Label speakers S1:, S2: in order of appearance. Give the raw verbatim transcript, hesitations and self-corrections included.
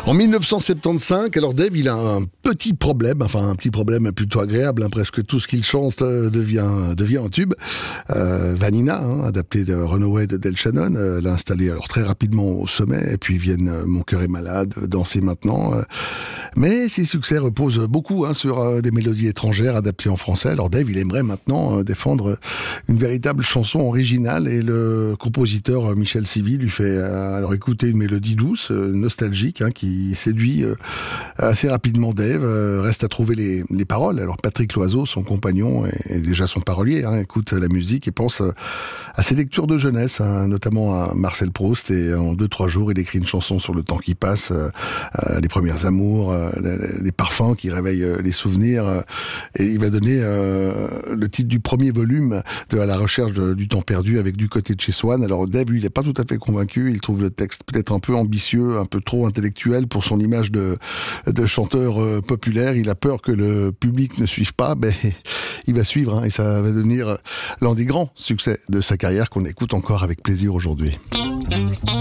S1: En mille neuf cent soixante-quinze, alors Dave, il a un petit problème, enfin un petit problème plutôt agréable, hein, presque tout ce qu'il chante euh, devient devient un tube. Euh, Vanina, hein, adapté de Runaway de Del Shannon, euh, l'a installé alors très rapidement au sommet, et puis viennent euh, Mon cœur est malade, Danser maintenant. Euh, mais ses succès reposent beaucoup hein, sur euh, des mélodies étrangères adaptées en français. Alors Dave, il aimerait maintenant euh, défendre une véritable chanson originale, et le compositeur euh, Michel Civy lui fait euh, alors écouter une mélodie douce, euh, nostalgique, hein, qui séduit euh, assez rapidement Dave. Euh, reste à trouver les, les paroles. Alors Patrick Loiseau, son compagnon, est, est déjà son parolier, hein, écoute la musique et pense euh, à ses lectures de jeunesse, hein, notamment à Marcel Proust, et en deux trois jours, il écrit une chanson sur le temps qui passe, euh, euh, les premiers amours, euh, les, les parfums qui réveillent euh, les souvenirs, euh, et il va donner euh, le titre du premier volume de À la recherche de, du temps perdu, avec Du côté de chez Swann. Alors Dave, lui, il n'est pas tout à fait convaincu, il trouve le texte peut-être un peu ambitieux, un peu trop intellectuel pour son image de, de chanteur euh, populaire. Il a peur que le public ne suive pas, mais il va suivre, hein, et ça va devenir l'un des grands succès de sa carrière qu'on écoute encore avec plaisir aujourd'hui.